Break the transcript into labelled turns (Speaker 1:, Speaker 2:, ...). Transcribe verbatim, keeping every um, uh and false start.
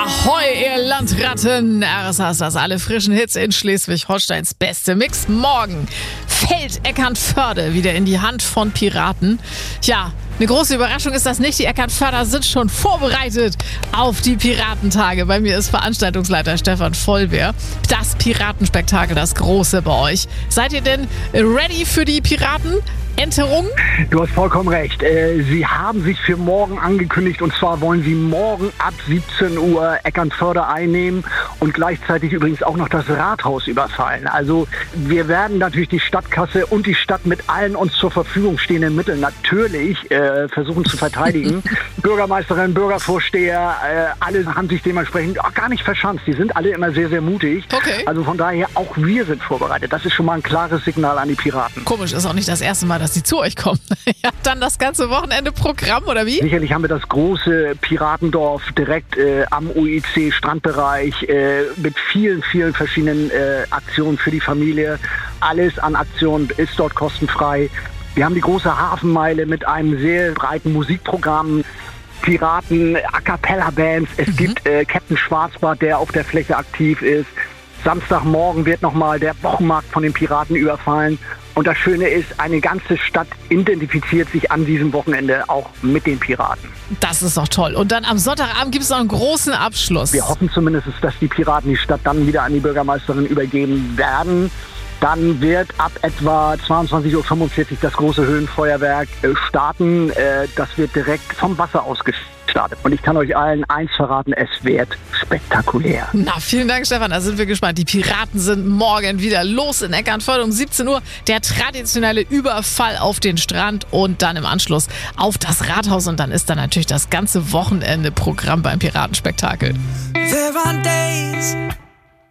Speaker 1: Ahoi, ihr Landratten! R S H ist das alle frischen Hits in Schleswig-Holsteins beste Mix. Morgen fällt Eckernförde wieder in die Hand von Piraten. Ja, eine große Überraschung ist das nicht. Die Eckernförder sind schon vorbereitet auf die Piratentage. Bei mir ist Veranstaltungsleiter Stefan Vollbeer. Das Piratenspektakel, das große bei euch. Seid ihr denn ready für die Piraten? Enterung?
Speaker 2: Du hast vollkommen recht. Äh, Sie haben sich für morgen angekündigt, und zwar wollen Sie morgen ab siebzehn Uhr Eckernförde einnehmen und gleichzeitig übrigens auch noch das Rathaus überfallen. Also wir werden natürlich die Stadtkasse und die Stadt mit allen uns zur Verfügung stehenden Mitteln natürlich äh, versuchen zu verteidigen. Bürgermeisterin, Bürgervorsteher, äh, alle haben sich dementsprechend auch gar nicht verschanzt. Die sind alle immer sehr, sehr mutig.
Speaker 1: Okay.
Speaker 2: Also von daher, auch wir sind vorbereitet. Das ist schon mal ein klares Signal an die Piraten.
Speaker 1: Komisch, ist auch nicht das erste Mal, dass sie zu euch kommen. Ja, dann das ganze Wochenende Programm, oder wie?
Speaker 2: Sicherlich haben wir das große Piratendorf direkt äh, am O I C-Strandbereich äh, mit vielen, vielen verschiedenen äh, Aktionen für die Familie. Alles an Aktionen ist dort kostenfrei. Wir haben die große Hafenmeile mit einem sehr breiten Musikprogramm. Piraten, A-Cappella-Bands. Es mhm. gibt äh, Captain Schwarzbart, der auf der Fläche aktiv ist. Samstagmorgen wird nochmal der Wochenmarkt von den Piraten überfallen. Und das Schöne ist, eine ganze Stadt identifiziert sich an diesem Wochenende auch mit den Piraten.
Speaker 1: Das ist doch toll. Und dann am Sonntagabend gibt es noch einen großen Abschluss.
Speaker 2: Wir hoffen zumindest, dass die Piraten die Stadt dann wieder an die Bürgermeisterin übergeben werden. Dann wird ab etwa zweiundzwanzig Uhr fünfundvierzig das große Höhenfeuerwerk starten. Das wird direkt vom Wasser aus gestartet. Und ich kann euch allen eins verraten, es wird spektakulär.
Speaker 1: Na, vielen Dank, Stefan. Da sind wir gespannt. Die Piraten sind morgen wieder los in Eckernförde um siebzehn Uhr. Der traditionelle Überfall auf den Strand und dann im Anschluss auf das Rathaus. Und dann ist dann natürlich das ganze Wochenende Programm beim Piratenspektakel.
Speaker 3: There are days